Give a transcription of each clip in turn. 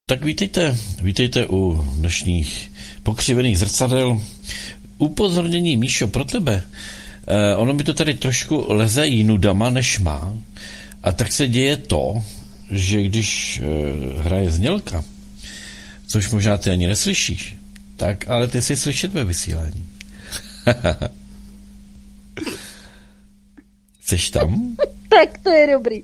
Tak vítejte u dnešních pokřivených zrcadel. Upozornění, Míšo, pro tebe. Ono mi to tady trošku leze jinudama, než má. A tak se děje to, že když hraje znělka, což možná ty ani neslyšíš, tak ale ty jsi slyšet ve vysílání. Jsi tam? Tak to je dobrý.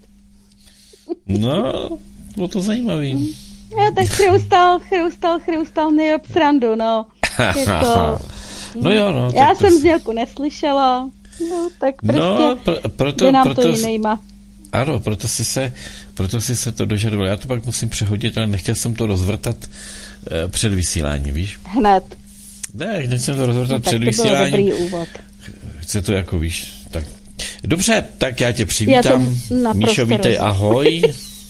No, bylo to zajímavý. Já tak chrustal nejop srandu, no. Jako, No jo, no. já jsem znělku neslyšela, no tak prostě no, by nám to jinejma. Ano, proto si se to dožadoval. Já to pak musím přehodit, ale nechtěl jsem to rozvrtat před vysíláním, víš? Hned. Ne, hned jsem to rozvrtat před to vysíláním. Dobrý úvod. Chce to jako, víš, tak. Dobře, tak já tě přivítám. Míšo, vítej, ahoj.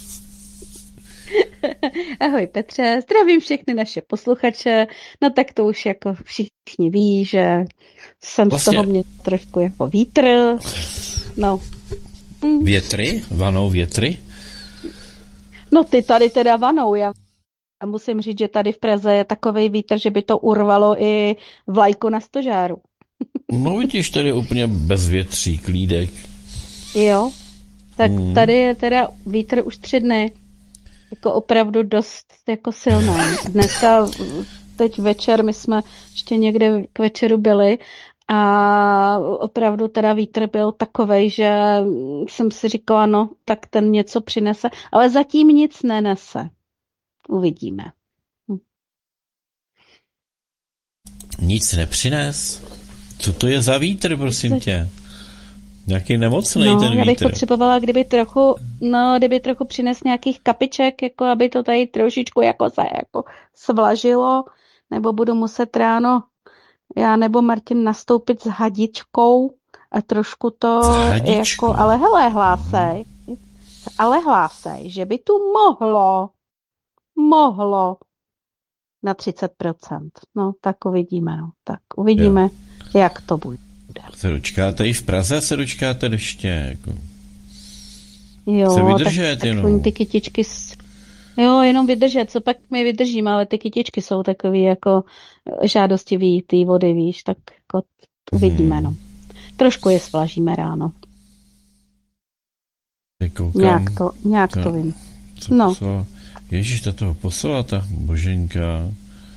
Ahoj Petře, zdravím všechny naše posluchače. No tak to už jako všichni ví, že jsem z toho mě trošku jako vítr. No. Větry? Vanou větry? No ty tady teda vanou, já musím říct, že tady v Praze je takovej vítr, že by to urvalo i vlajku na stožáru. No vidíš, tady úplně bezvětří, klídek. Jo, tak tady je teda vítr už 3 dny. Jako opravdu dost jako silný. Dneska, teď večer, my jsme ještě někde k večeru byli a opravdu teda vítr byl takovej, že jsem si říkala, no, tak ten něco přinese, ale zatím nic nenese. Uvidíme. Nic nepřines? Co to je za vítr, prosím tě? Nějaký nemocnej ten vítr. Já bych potřebovala, kdyby trochu přines nějakých kapiček, jako aby to tady trošičku jako se jako svlažilo, nebo budu muset ráno já nebo Martin nastoupit s hadičkou a trošku to jako, ale hele, hlásej, že by tu mohlo na 30%. No, tak uvidíme, jo. Jak to bude. Se dočkáte i v Praze, se dočkáte deště, jako. Jo, se vydržet, tak ty kytičky, jo, jenom vydržet, co pak my vydržíme, ale ty kytičky jsou takový jako žádostivý té vody, víš, tak jako uvidíme, no. Trošku je svlažíme ráno. Nějak to vím. No. Ježíš, ta toho poslala, ta boženka.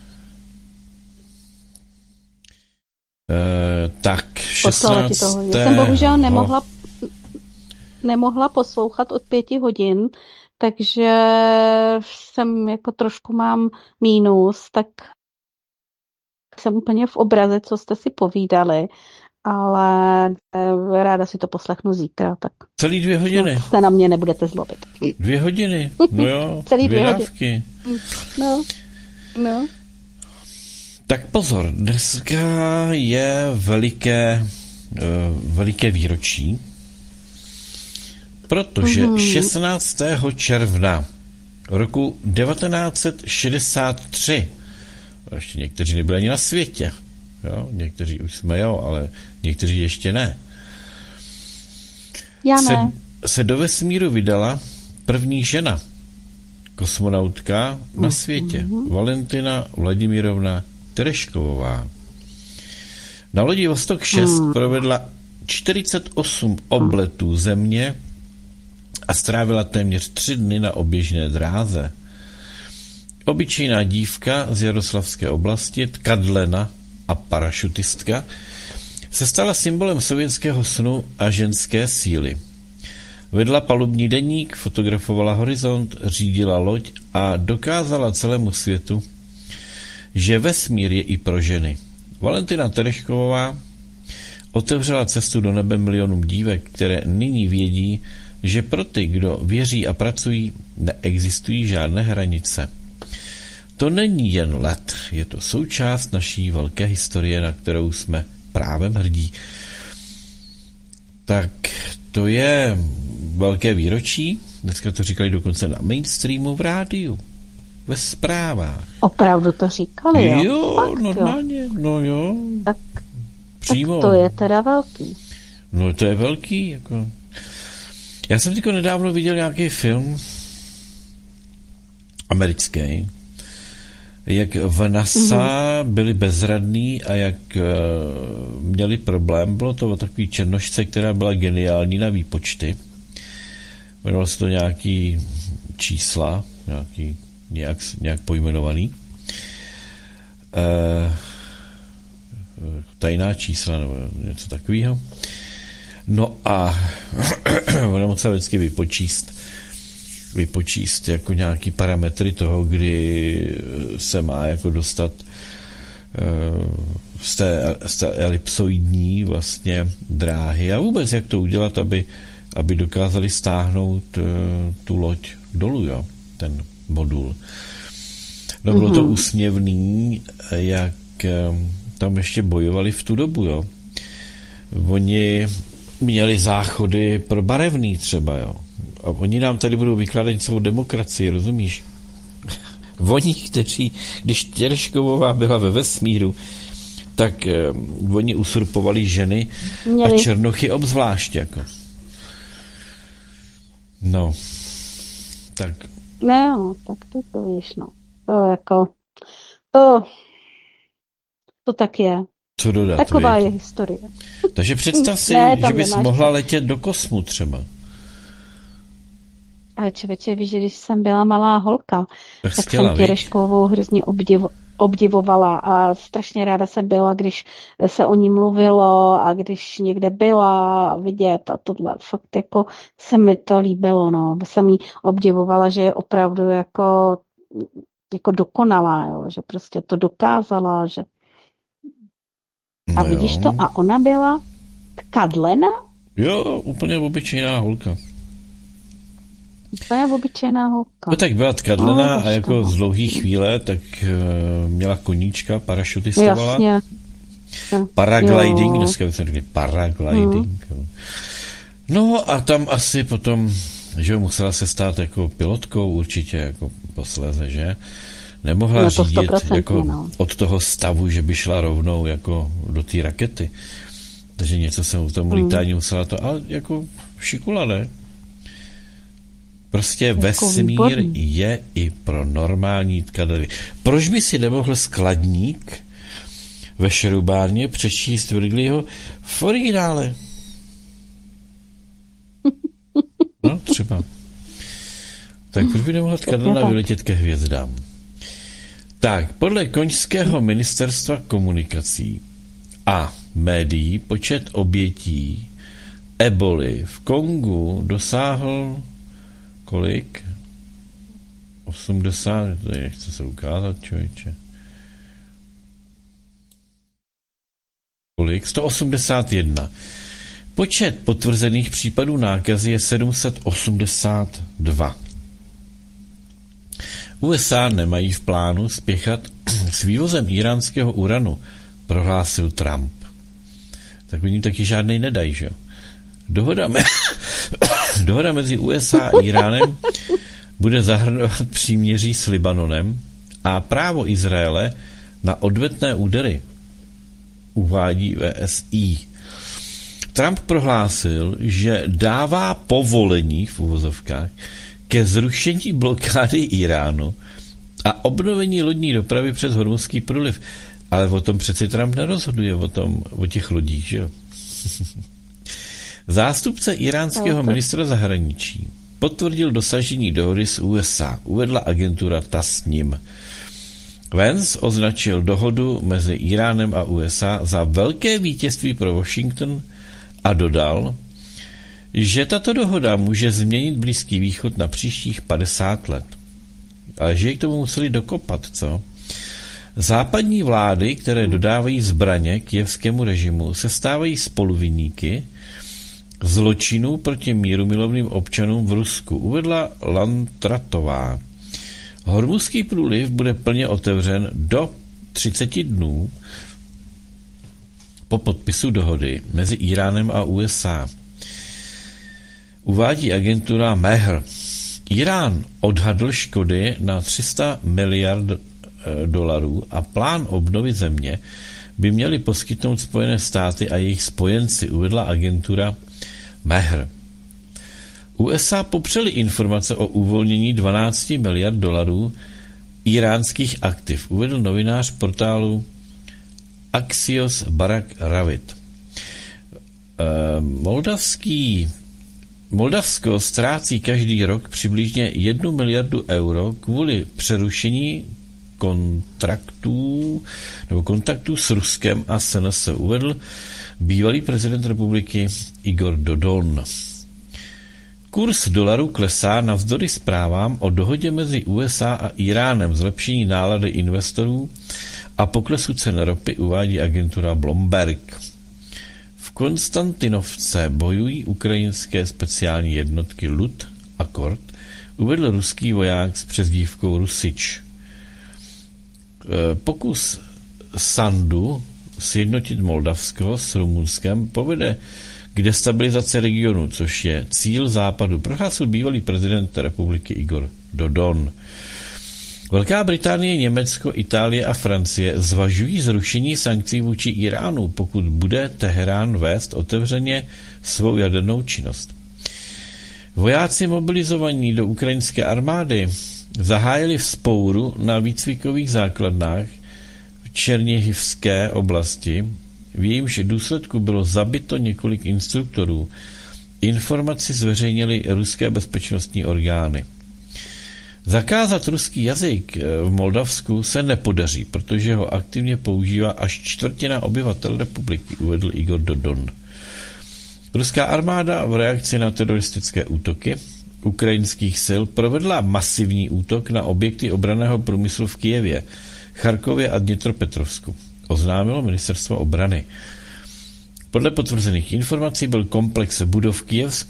Tak 16. Já jsem bohužel nemohla poslouchat od 5 hodin, takže jsem jako trošku mám mínus, tak jsem úplně v obraze, co jste si povídali, ale ráda si to poslechnu zítra. Tak celý 2 hodiny. No, se na mě nebudete zlobit. 2 hodiny, no jo, celý 2 dávky. No. Tak pozor, dneska je veliké výročí, protože 16. června roku 1963, ještě někteří nebyli ani na světě, jo? Někteří už jsme, jo, ale někteří ještě ne. Já ne. Se do vesmíru vydala první žena, kosmonautka na světě, Valentina Vladimirovna Tereškovová. Na lodi Vostok 6 provedla 48 obletů země a strávila téměř 3 dny na oběžné dráze. Obyčejná dívka z Jaroslavské oblasti, tkadlena a parašutistka, se stala symbolem sovětského snu a ženské síly. Vedla palubní deník, fotografovala horizont, řídila loď a dokázala celému světu, že vesmír je i pro ženy. Valentina Tereškovová otevřela cestu do nebe milionům dívek, které nyní vědí, že pro ty, kdo věří a pracují, neexistují žádné hranice. To není jen let, je to součást naší velké historie, na kterou jsme právem hrdí. Tak to je velké výročí, dneska to říkali dokonce na mainstreamu v rádiu. Ve zprávách. Opravdu to říkali, jo? Jo, normálně, no jo. Tak přímo. Tak to je teda velký. No to je velký, jako. Já jsem nedávno viděl nějaký film americký, jak v NASA byli bezradní a jak měli problém. Bylo to o takový černošce, která byla geniální na výpočty. Jmenovalo se to nějaký čísla, nějak pojmenovaný. Tajná čísla nebo něco takového. No a ono musel vždycky vypočíst jako nějaký parametry toho, kdy se má jako dostat z té elipsoidní vlastně dráhy a vůbec jak to udělat, aby dokázali stáhnout tu loď dolů, jo, ten modul. No bylo to úsměvný, jak tam ještě bojovali v tu dobu, jo. Oni měli záchody pro barevný třeba, jo. A oni nám tady budou vykládat celou demokracii, rozumíš? Oni, kteří, když Tereškovová byla ve vesmíru, tak oni usurpovali ženy a černochy obzvlášť, jako. No, tak. No, tak to víš, no. To tak je. Co dodat? Taková je historie. Takže představ si, že bys mohla letět do kosmu třeba. Ale člověče, víš, že když jsem byla malá holka, tak chtěla, jsem Tereškovou hrozně obdivovala a strašně ráda jsem byla, když se o ní mluvilo a když někde byla vidět a tohle. Fakt jako se mi to líbilo, no. Jsem jí obdivovala, že je opravdu jako dokonalá, jo. Že prostě to dokázala, že... A vidíš to? A ona byla kadlena? Jo, úplně obyčejná holka. Úplně obyčejná holka. No tak byla tkadlená a jako z dlouhý chvíle, tak měla koníčka, parašutistovala. Jasně. Paragliding, dneska bychom řekli paragliding. No a tam asi potom, že musela se stát jako pilotkou určitě, jako posléze, že? Nemohla řídit jako od toho stavu, že by šla rovnou jako do té rakety. Takže něco jsem v tom lítání musela to, ale jako šikula, ne? Prostě jako vesmír je i pro normální tkadely. Proč by si nemohl skladník ve šroubárně přečíst Wrigleyho v originále? No, třeba. Tak proč by nemohla tkadlena vyletět ke hvězdám? Tak, podle Koňského ministerstva komunikací a médií počet obětí eboli v Kongu dosáhl kolik? 80, tady nechce se ukázat, člověče. Kolik? 181. Počet potvrzených případů nákazy je 782. USA nemají v plánu spěchat s vývozem íránského uranu, prohlásil Trump. Tak oni taky žádnej nedají, že jo? Dohoda mezi USA a Iránem bude zahrnovat příměří s Libanonem a právo Izraele na odvetné údery, uvádí VSI. Trump prohlásil, že dává povolení v uvozovkách ke zrušení blokády Iránu a obnovení lodní dopravy přes Hormuzský průliv. Ale o tom přeci Trump nerozhoduje, o těch lodích, že jo? Zástupce iránského ministra zahraničí potvrdil dosažení dohody s USA, uvedla agentura TASNIM. Vance označil dohodu mezi Iránem a USA za velké vítězství pro Washington a dodal, že tato dohoda může změnit Blízký východ na příštích 50 let. Ale že k tomu museli dokopat, co? Západní vlády, které dodávají zbraně kyjevskému režimu, se stávají spoluviníky zločinů proti mírumilovným občanům v Rusku, uvedla Lantratová. Hormuzský průliv bude plně otevřen do 30 dnů po podpisu dohody mezi Iránem a USA. Uvádí agentura Mehr. Irán odhadl škody na 300 miliard dolarů a plán obnovy země by měly poskytnout Spojené státy a jejich spojenci, uvedla agentura Mehr. USA popřely informace o uvolnění 12 miliard dolarů iránských aktiv, uvedl novinář portálu Axios Barak Ravit. Moldavsko ztrácí každý rok přibližně 1 miliardu euro kvůli přerušení kontaktů s Ruskem a SNS, uvedl bývalý prezident republiky Igor Dodon. Kurz dolaru klesá navzdory zprávám o dohodě mezi USA a Iránem, zlepšení nálady investorů a poklesu cen ropy, uvádí agentura Bloomberg. V Konstantinovce bojují ukrajinské speciální jednotky LUT a KORD, uvedl ruský voják s přezdívkou Rusič. Pokus Sandu sjednotit Moldavsko s Rumunskem povede k destabilizaci regionu, což je cíl západu, prohlásil bývalý prezident republiky Igor Dodon. Velká Británie, Německo, Itálie a Francie zvažují zrušení sankcí vůči Iránu, pokud bude Teherán vést otevřeně svou jadernou činnost. Vojáci mobilizovaní do ukrajinské armády zahájili vzpouru na výcvikových základnách v Černěhivské oblasti, v jejímž důsledku bylo zabito několik instruktorů. Informaci zveřejnili ruské bezpečnostní orgány. Zakázat ruský jazyk v Moldavsku se nepodaří, protože ho aktivně používá až čtvrtina obyvatel republiky, uvedl Igor Dodon. Ruská armáda v reakci na teroristické útoky ukrajinských sil provedla masivní útok na objekty obranného průmyslu v Kyjevě, Charkově a Dněpropetrovsku, oznámilo ministerstvo obrany. Podle potvrzených informací byl komplex budov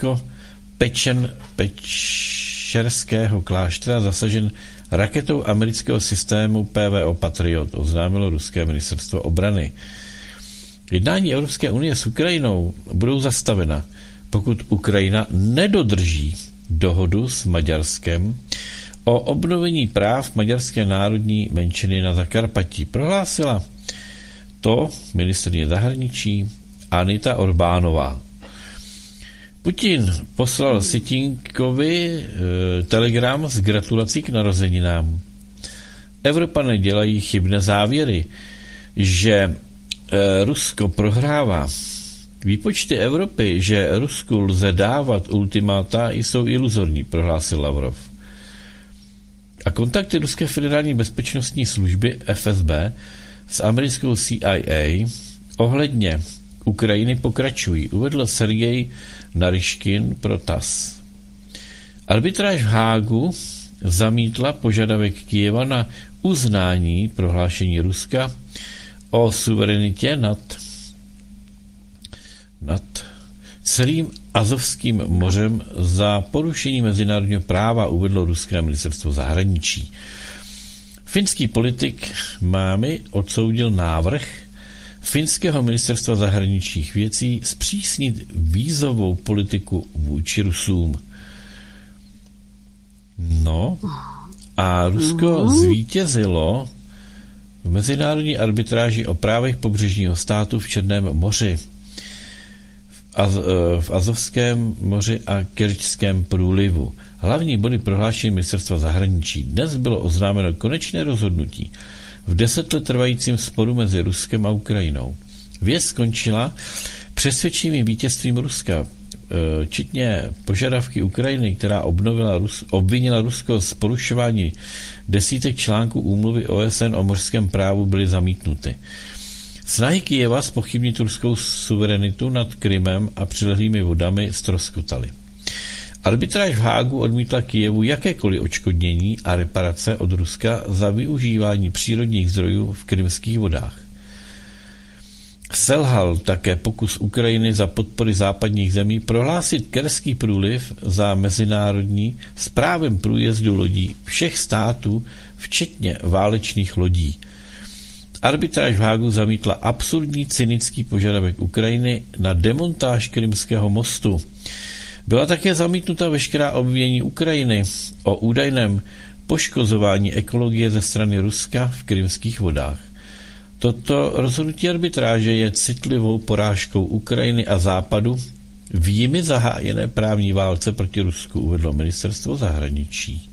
Kyjevsko-Pečerského kláštera zasažen raketou amerického systému PVO Patriot, oznámilo ruské ministerstvo obrany. Jednání Evropské unie s Ukrajinou budou zastavena, pokud Ukrajina nedodrží dohodu s Maďarskem o obnovení práv maďarské národní menšiny na Zakarpatí. Prohlásila to ministryně zahraničí Anita Orbánová. Putin poslal Sitínkovi telegram s gratulací k narozeninám. Evropané dělají chybné závěry, že Rusko prohrává. Výpočty Evropy, že Rusku lze dávat ultimáta, jsou iluzorní, prohlásil Lavrov. A kontakty Ruské federální bezpečnostní služby FSB s americkou CIA ohledně Ukrajiny pokračují, uvedl Sergej Naryškin pro TASS. Arbitráž v Hágu zamítla požadavek Kyjeva na uznání prohlášení Ruska o suverenitě nad celým Azovským mořem za porušení mezinárodního práva, uvedlo ruské ministerstvo zahraničí. Finský politik Mámy odsoudil návrh finského ministerstva zahraničních věcí zpřísnit vízovou politiku vůči Rusům. No a Rusko zvítězilo v mezinárodní arbitráži o právech pobřežního státu v Černém moři, v Azovském moři a Kerčském průlivu. Hlavní body prohlášení ministerstva zahraničí. Dnes bylo oznámeno konečné rozhodnutí v 10 let trvajícím sporu mezi Ruskem a Ukrajinou. Věc skončila přesvědčivým vítězstvím Ruska, včetně požadavky Ukrajiny, která obvinila Rusko z porušování desítek článků úmluvy OSN o mořském právu, byly zamítnuty. Snahy Kyjeva zpochybnit ruskou suverenitu nad Krymem a přilehlými vodami ztroskotaly. Arbitráž v Hágu odmítla Kyjevu jakékoliv odškodnění a reparace od Ruska za využívání přírodních zdrojů v krymských vodách. Selhal také pokus Ukrajiny za podpory západních zemí prohlásit Kerský průliv za mezinárodní s právem průjezdu lodí všech států, včetně válečných lodí. Arbitráž v Hágu zamítla absurdní cynický požadavek Ukrajiny na demontáž Krymského mostu. Byla také zamítnuta veškerá obvinění Ukrajiny o údajném poškozování ekologie ze strany Ruska v krymských vodách. Toto rozhodnutí arbitráže je citlivou porážkou Ukrajiny a Západu v jimi zahájené právní válce proti Rusku, uvedlo ministerstvo zahraničí.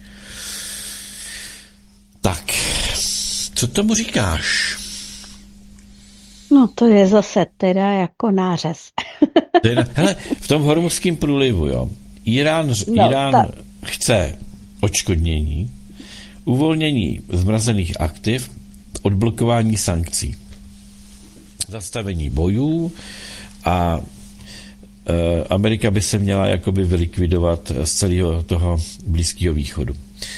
Tak, co tomu říkáš? No to je zase teda jako nářez. Hele, v tom Hormuzském průlivu, jo, Irán chce odškodnění, uvolnění zmrazených aktiv, odblokování sankcí, zastavení bojů a Amerika by se měla jakoby vylikvidovat z celého toho Blízkého východu.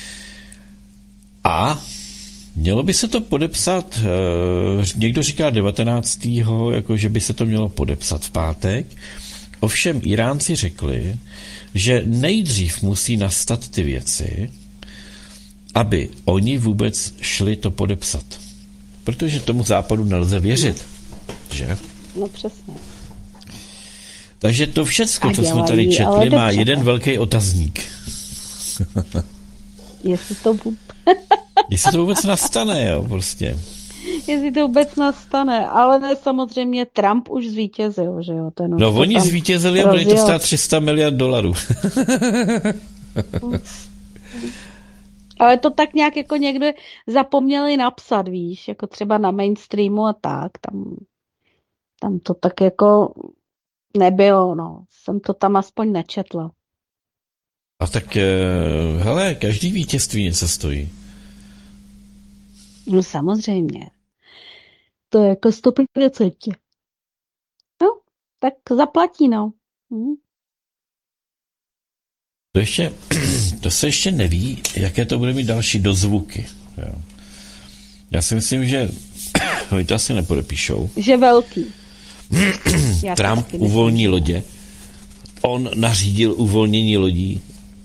A mělo by se to podepsat, někdo říká 19. jako že by se to mělo podepsat v pátek, ovšem Iránci řekli, že nejdřív musí nastat ty věci, aby oni vůbec šli to podepsat. Protože tomu západu nelze věřit, že? No přesně. Takže to všecko, co jsme tady četli, má jeden velký otazník. Jestli to vůbec nastane, jo, prostě. Jestli to vůbec nastane, ale ne, samozřejmě Trump už zvítězil, že jo. No oni zvítězili a bude to stát $300 miliard. Ale to tak nějak jako někde zapomněli napsat, víš, jako třeba na mainstreamu a tak, tam to tak jako nebylo, no. Jsem to tam aspoň nečetla. A tak, hele, každý vítězství něco stojí. No samozřejmě. To je jako 100%. No, tak zaplatí, no. To se ještě neví, jaké to bude mít další dozvuky. Jo. Já si myslím, že oni to asi nepodepíšou. Že velký. Trump uvolní lodě. On nařídil uvolnění lodí.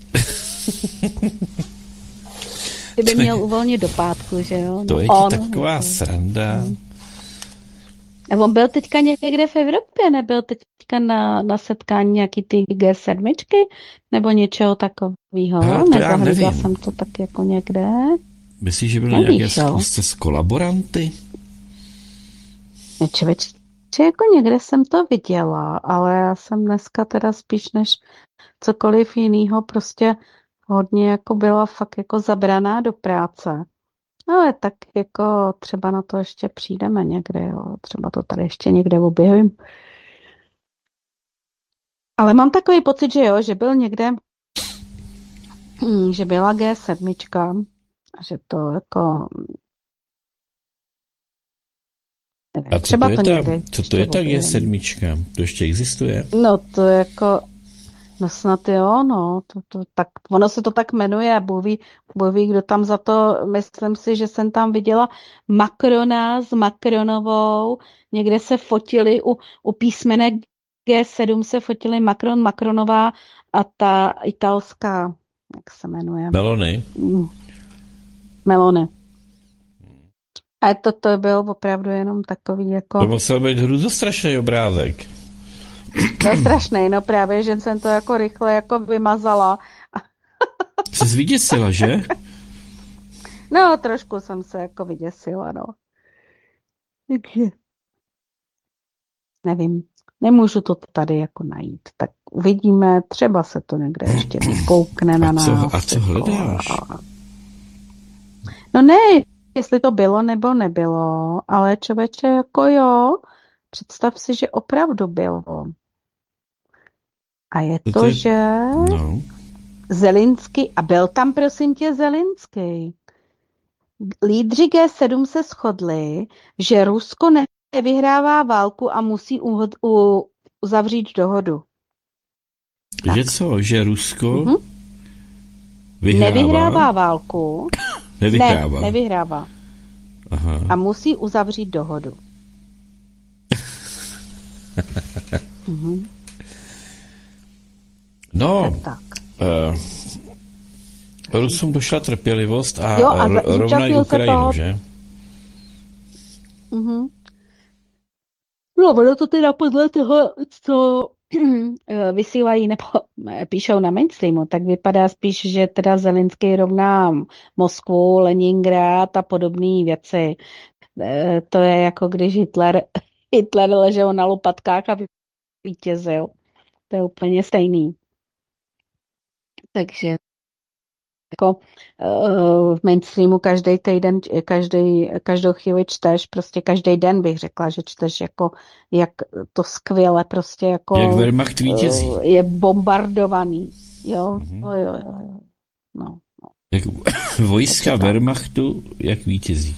Kdyby měl uvolnit do pátku, že jo? To je taková sranda. A on byl teďka někde v Evropě, nebyl teďka na setkání nějaký ty G7 nebo něčeho takového. Nezahlídla jsem to tak jako někde. Myslíš, že byly nějaké zkusce s kolaboranty? Člověče, jako někde jsem to viděla, ale já jsem dneska teda spíš než cokoliv jiného prostě hodně jako byla fakt jako zabraná do práce. Ale tak jako třeba na to ještě přijdeme někde, jo. Třeba to tady ještě někde objevím. Ale mám takový pocit, že jo, že byl někde, že byla G7 a že to jako... Nevím, a co to je ta G7? To ještě existuje? No to jako... No snad jo, no, tak, ono se to tak jmenuje, Bůh ví, kdo tam za to, myslím si, že jsem tam viděla Macrona s Macronovou, někde se fotili u písmenek G7 se fotili Macronová a ta italská, jak se jmenuje? Meloni. A to byl opravdu jenom takový jako... To musel být hrůzostrašný obrázek. To je strašný, no právě, že jsem to jako rychle jako vymazala. Jsi vyděsila, že? No, trošku jsem se jako vyděsila, no. Takže nevím, nemůžu to tady jako najít. Tak uvidíme, třeba se to někde ještě vykoukne na nás. A co hledáš? No ne, jestli to bylo nebo nebylo, ale člověče jako jo, představ si, že opravdu bylo. A je to, že Zelinský, a byl tam prosím tě Zelinský. Lídři G7 se shodli, že Rusko nevyhrává válku a musí uzavřít dohodu. Že co? Že Rusko nevyhrává válku. Nevyhrává. Ne, nevyhrává. Aha. A musí uzavřít dohodu. No, Rusům došla trpělivost a rovnají Ukrajinu, že? No, ono to teda podle toho, co vysílají nebo píšou na mainstreamu, tak vypadá spíš, že teda Zelenský rovná Moskvu, Leningrad a podobné věci. To je jako když Hitler ležel na lopatkách a vítězil. to je úplně stejný. Takže jako v mainstreamu každý týden, každou chvíli čteš, prostě každý den bych řekla, že čteš jako, jak to skvěle prostě jako Jak Wehrmacht vítězí. je bombardovaný. Jo, jo. No. Jak vojska Wehrmachtu, jak vítězí.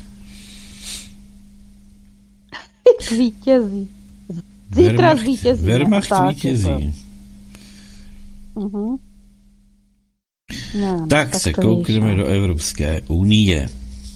Jak vítězí. Zítra vítězí. Wehrmacht vítězí. Uh-huh. No, tak se koukneme do Evropské unie.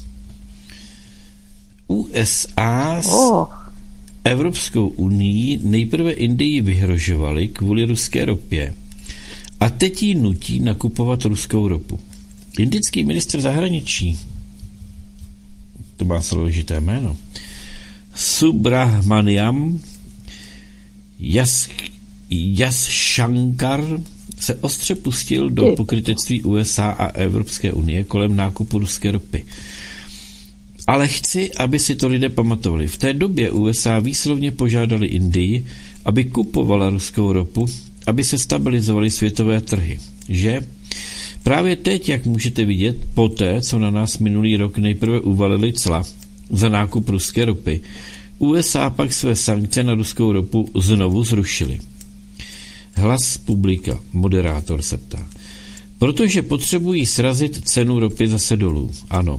USA s Evropskou unii nejprve Indii vyhrožovali kvůli ruské ropě a teď jí nutí nakupovat ruskou ropu. Indický ministr zahraničí, to má složité jméno, Subrahmanyam Jaishankar se ostře pustil do pokrytectví USA a Evropské unie kolem nákupu ruské ropy. Ale chci, aby si to lidé pamatovali. V té době USA výslovně požádali Indii, aby kupovala ruskou ropu, aby se stabilizovaly světové trhy. Že? Právě teď, jak můžete vidět, poté, co na nás minulý rok nejprve uvalili cla za nákup ruské ropy, USA pak své sankce na ruskou ropu znovu zrušili. Hlas publika, moderátor se ptá. Protože potřebují srazit cenu ropy zase dolů. Ano.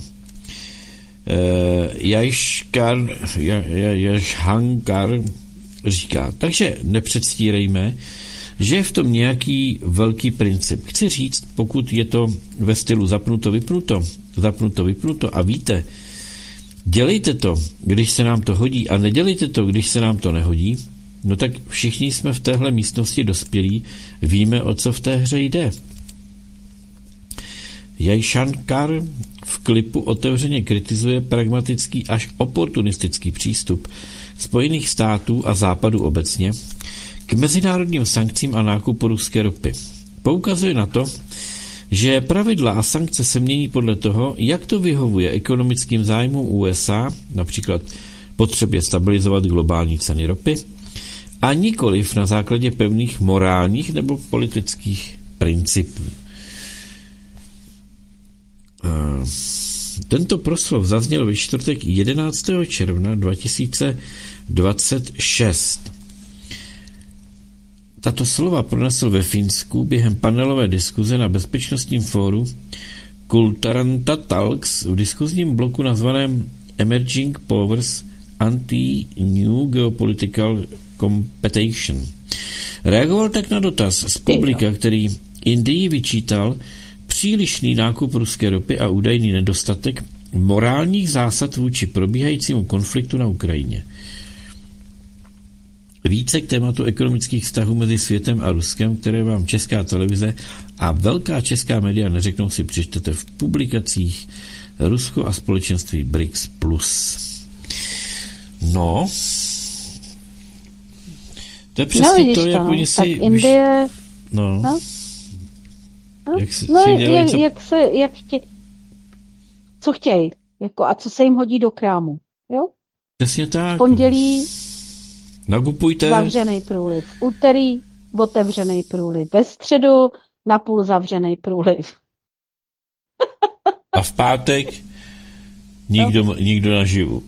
Jaishankar říká, takže nepředstírejme, že je v tom nějaký velký princip. Chci říct, pokud je to ve stylu zapnuto, vypnuto a víte, dělejte to, když se nám to hodí a nedělejte to, když se nám to nehodí, no tak všichni jsme v téhle místnosti dospělí, víme, o co v té hře jde. Jaishankar v klipu otevřeně kritizuje pragmatický až oportunistický přístup Spojených států a Západu obecně k mezinárodním sankcím a nákupu ruské ropy. Poukazuje na to, že pravidla a sankce se mění podle toho, jak to vyhovuje ekonomickým zájmům USA, například potřebě stabilizovat globální ceny ropy, a nikoliv na základě pevných morálních nebo politických principů. Tento proslov zazněl ve čtvrtek 11. června 2026. Tato slova pronesl ve Finsku během panelové diskuze na bezpečnostním fóru Kultaranta Talks v diskuzním bloku nazvaném Emerging Powers Anti-New Geopolitical Competition. Reagoval tak na dotaz z publika, který Indii vyčítal přílišný nákup ruské ropy a údajný nedostatek morálních zásad vůči probíhajícímu konfliktu na Ukrajině. Více k tématu ekonomických vztahů mezi světem a Ruskem, které vám Česká televize a velká česká média neřeknou, si přečtete v publikacích Rusko a společenství BRICS+. No, to je přesně to, jak oni si... Tak Indie... Co chtějí, jako, a co se jim hodí do krámu, jo? Přesně tak. V pondělí nakupujte. Zavřený průliv, v úterý otevřený průliv, ve středu napůl zavřený průliv. A v pátek nikdo naživu.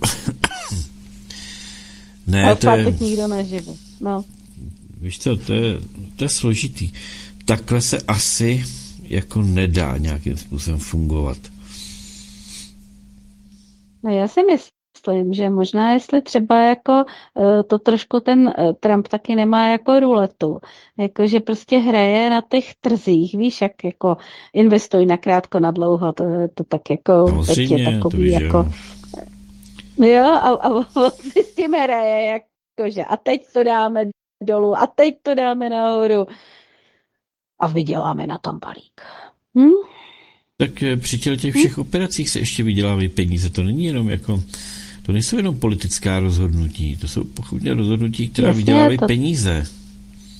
Ne, a v pátek nikdo naživu, no. Víš co, to je složitý. Takhle se asi jako nedá nějakým způsobem fungovat. No já si myslím, že možná jestli třeba jako to trošku ten Trump taky nemá jako ruletu, jako že prostě hraje na těch trzích, víš, jak jako investuj na krátko, na dlouho, to tak jako teď je takový jako jo, a on si s tím hraje, jakože a teď to dáme dolů a teď to dáme nahoru a vyděláme na tom balík. Tak při těch všech operacích se ještě vydělávají peníze. To není jenom jako, to nejsou jenom politická rozhodnutí, to jsou pochopně rozhodnutí, která vydělávají peníze.